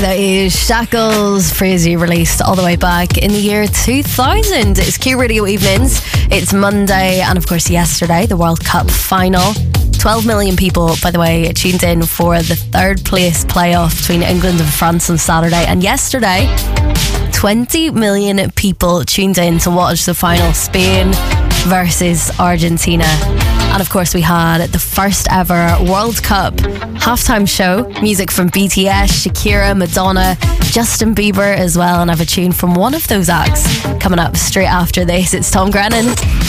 That is Shackles, Freezy, released all the way back in the year 2000. It's Q Radio Evenings. It's Monday, and of course yesterday, the World Cup final. 12 million people, by the way, tuned in for the third place playoff between England and France on Saturday. And yesterday, 20 million people tuned in to watch the final, Spain versus Argentina. And of course we had the first ever World Cup halftime show. Music from BTS, Shakira, Madonna, Justin Bieber as well. And I have a tune from one of those acts coming up straight after this. It's Tom Grennan.